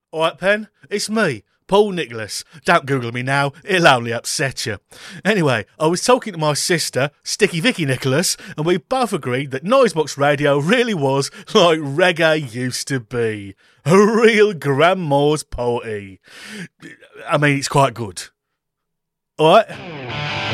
Alright, Pen, it's me, Paul Nicholas. Don't Google me now, it'll only upset you. Anyway, I was talking to my sister, Sticky Vicky Nicholas, and we both agreed that Noisebox Radio really was like reggae used to be. A real grandma's party. I mean, it's quite good. Alright?